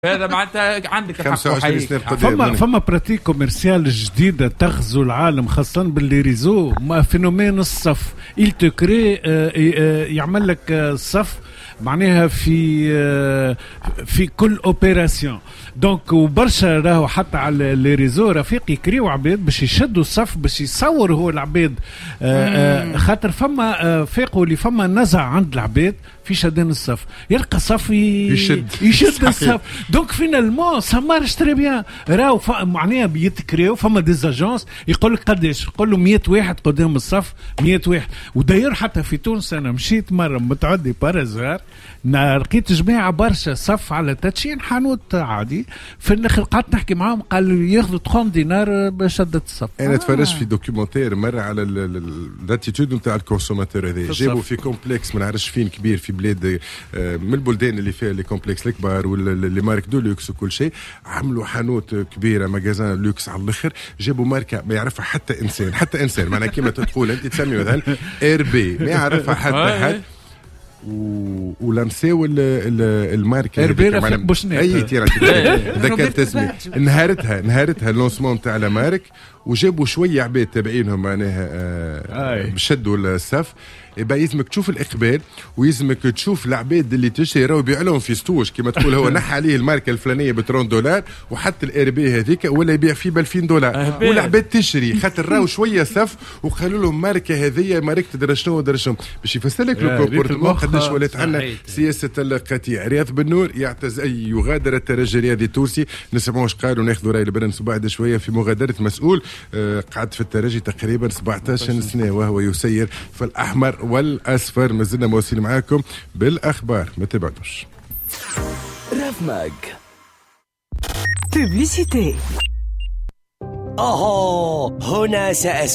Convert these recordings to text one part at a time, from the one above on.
هذا معناتها عندك 25 سنة قدام. فما براتيك كوميرسيال جديدة تغزو العالم خاصة باللي ريزو، ما فينومين الصف il te crée يعمل لك الصف معناها في كل اوبيراسيون. دونك وبرشا راهو حتى على لي ريزو رفيق يكريو عباد باش يشدوا الصف باش يصور هو العباد خاطر فما فاقوا اللي فما نزع عند العباد في شدان الصف، يلقى صف يشد الصف. دونك فينالمون سا مارش تري بيان. راهو معناها بيتكريو فما ديزاجونس يقول لك قداش، يقول له 100 واحد قدام الصف 100 واحد. وداير حتى في تونس انا مشيت مره متعدي بارازار لقيت جماعه برشا صف على تدشين حانوت عادي، في الاخر قعدت نحكي معاهم قالوا ياخذوا 30 دينار بشده الصف. انا تفرجت في دوكيومنتير مره على الاتيتود نتاع الكونسوماتور هذا، جابوا في كومبلكس ما نعرفش فين كبير في بلاد من البلدان اللي فيها لي كومبلكس الكبار واللي مارك دو لوكس وكل شيء، عملوا حانوت كبيره ماغازان لوكس على الاخر، جابوا ماركه ما يعرفها حتى انسان معناها كيما تقول انت تسمي مثلا ار بي ما يعرفها حتى حد، ولمساو الماركه رفيق بوشنيك اي تيرا ذكرت اسمي نهارتها اللونسمون تاع المارك، وجابوا شويه عباد تابعينهم معناها بشدوا الصف. يبقى يلزمك تشوف الاقبال ويلزمك تشوف العباد اللي تشتري راهو يبيع لهم في ستوش كما تقول هو نحى عليه الماركه الفلانيه ب $30 وحتى الار بي هذيك ولا يبيع فيه ب $2000 والعباد تشتري خاطر راهو شويه صف وقالوا لهم ماركه هذه ماركه تدري شنو باش يفسر لك لو كومبورتمون قداش ولات عندنا سياسه القطيع. رياض بن نور يغادر الترجي الرياضي التونسي، نسمعوا واش قالوا ناخذوا راي البرنس بعد شويه في مغادره مسؤول قعد في الترجي تقريبا 17 سنه وهو يسير في الاحمر والأصفر. ما زلنا موصلين معاكم بالأخبار، ما تبعدوش. راف ماج بوبليسيتي. هنا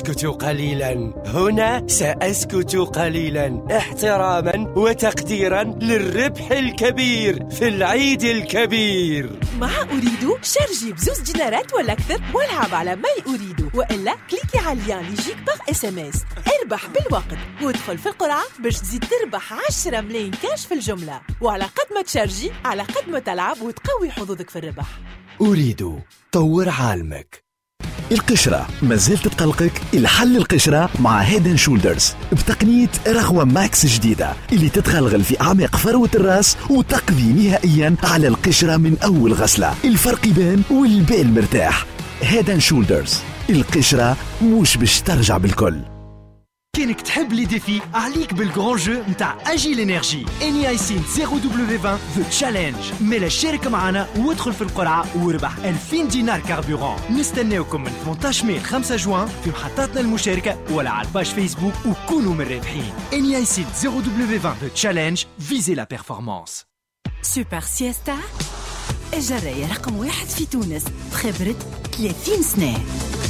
سأسكت قليلا احتراما وتقديرا للربح الكبير في العيد الكبير. مع أريدو شارجي $2 ولا أكثر والعب على ماي أريدو، وإلا كليكي على اللين اللي يجيك باغ SMS. اربح بالوقت وادخل في القرعة باش تزيد تربح 10 ملايين كاش في الجملة، وعلى قد ما تشارجي على قد ما تلعب وتقوي حظوظك في الربح. أريدو طور عالمك. القشرة ما زالت تقلقك؟ الحل القشرة مع هيدن شولدرز بتقنية رغوة ماكس جديدة اللي تتغلغل في أعماق فروة الرأس وتقضي نهائيا على القشرة من أول غسلة. الفرق يبان والبال مرتاح. هيدن شولدرز، القشرة مش باش ترجع بالكل. كانك تحب لي ديفي عليك بالجران جو نتاع اجيل انرجي انيايسين 0W20 ذا تشالنج. ملا شارك معنا وادخل في القرعه وربح 2000 دينار كاربوران. نستناوكم من 18 ماي 5 جوان في محطاتنا المشاركه ولا على الباج فيسبوك وكونوا من الرابحين. انيايسين 0W20 ذا تشالنج، فيزي لا بيرفورمانس. سوبر سيستا الجراية رقم 1 في تونس بخبرة 30 سنة.